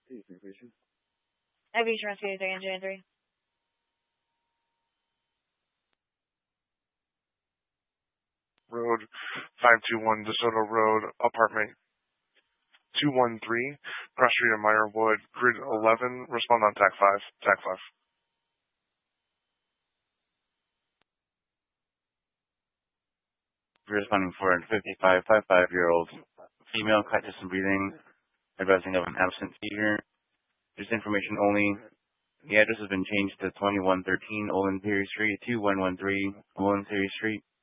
I've reached rescue 303. Road 521 DeSoto Road, apartment 213, Cross Street of Meyerwood, grid 11, respond on TAC 5. TAC 5. We're responding for a 55-year-old female, crisis and breathing, advising of an absent seizure. Just information only. The address has been changed to 2113 Olin Perry Street, 2113 Olin Perry Street.